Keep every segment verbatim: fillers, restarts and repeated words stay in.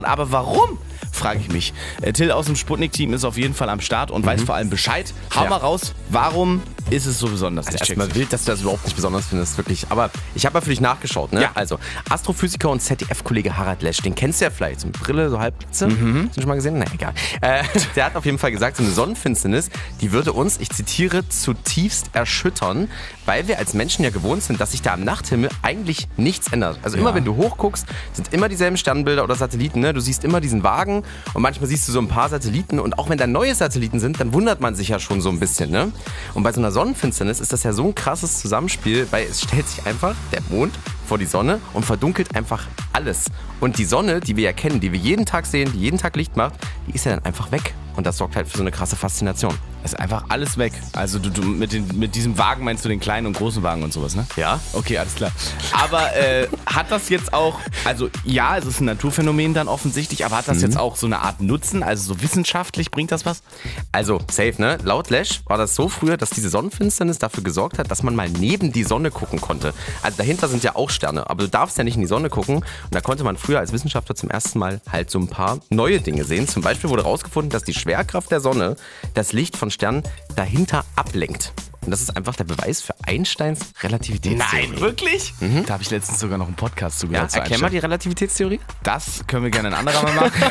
Aber warum? Frage ich mich. Äh, Till aus dem Sputnik-Team ist auf jeden Fall am Start und mhm. weiß vor allem Bescheid. Hau ja. mal raus, warum ist es so besonders? Also erstmal wild, dass du das überhaupt nicht besonders findest, wirklich. Aber ich habe mal für dich nachgeschaut, ne? Ja. Also, Astrophysiker und Z D F-Kollege Harald Lesch, den kennst du ja vielleicht. So eine Brille, so Halbblitze. Mhm. Hast du schon mal gesehen? Na, egal. Äh, der hat auf jeden Fall gesagt, so eine Sonnenfinsternis, die würde uns, ich zitiere, zutiefst erschüttern, weil wir als Menschen ja gewohnt sind, dass sich da am Nachthimmel eigentlich nichts ändert. Also immer, ja. wenn du hochguckst, sind immer dieselben Sternbilder oder Satelliten, ne? Du siehst immer diesen Wagen und manchmal siehst du so ein paar Satelliten und auch wenn da neue Satelliten sind, dann wundert man sich ja schon so ein bisschen, ne? Und bei so einer Sonnenfinsternis ist das ja so ein krasses Zusammenspiel, weil es stellt sich einfach der Mond vor die Sonne und verdunkelt einfach alles. Und die Sonne, die wir ja kennen, die wir jeden Tag sehen, die jeden Tag Licht macht, die ist ja dann einfach weg. Und das sorgt halt für so eine krasse Faszination. Ist einfach alles weg. Also du, du mit, den, mit diesem Wagen meinst du den kleinen und großen Wagen und sowas, ne? Ja. Okay, alles klar. Aber äh, hat das jetzt auch, also ja, es ist ein Naturphänomen dann offensichtlich, aber hat das mhm. jetzt auch so eine Art Nutzen? Also so wissenschaftlich, bringt das was? Also safe, ne? Laut Lesch war das so früher, dass diese Sonnenfinsternis dafür gesorgt hat, dass man mal neben die Sonne gucken konnte. Also dahinter sind ja auch Sterne, aber du darfst ja nicht in die Sonne gucken. Und da konnte man früher als Wissenschaftler zum ersten Mal halt so ein paar neue Dinge sehen. Zum Beispiel wurde herausgefunden, dass die Schwerkraft der Sonne das Licht von Sternen dahinter ablenkt. Und das ist einfach der Beweis für Einsteins Relativitätstheorie. Nein, wirklich? Mhm. Da habe ich letztens sogar noch einen Podcast zu gehört. Ja, erklär mal die Relativitätstheorie. Das können wir gerne ein anderer Mal machen.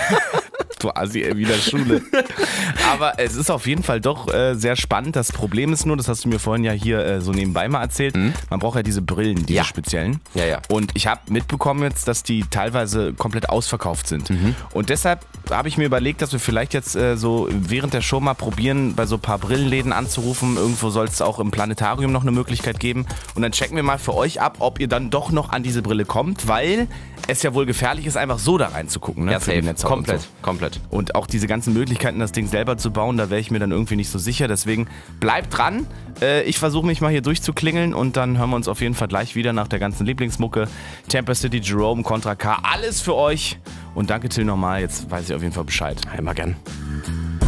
Du Assi, ey, wieder Schule. Aber es ist auf jeden Fall doch äh, sehr spannend. Das Problem ist nur, das hast du mir vorhin ja hier äh, so nebenbei mal erzählt, mhm. man braucht ja diese Brillen, diese ja. speziellen. Ja, ja. Und ich habe mitbekommen jetzt, dass die teilweise komplett ausverkauft sind. Mhm. Und deshalb habe ich mir überlegt, dass wir vielleicht jetzt äh, so während der Show mal probieren, bei so ein paar Brillenläden anzurufen. Irgendwo soll es auch im Planetarium noch eine Möglichkeit geben. Und dann checken wir mal für euch ab, ob ihr dann doch noch an diese Brille kommt, weil es ja wohl gefährlich ist, einfach so da reinzugucken. Ne? Ja, safe. Komplett, und so. komplett. Und auch diese ganzen Möglichkeiten, das Ding selber zu bauen, da wäre ich mir dann irgendwie nicht so sicher. Deswegen bleibt dran. Äh, ich versuche mich mal hier durchzuklingeln und dann hören wir uns auf jeden Fall gleich wieder nach der ganzen Lieblingsmucke. Tampa City, Jerome, Contra K, alles für euch. Und danke Till nochmal, jetzt weiß ich auf jeden Fall Bescheid. Immer gern.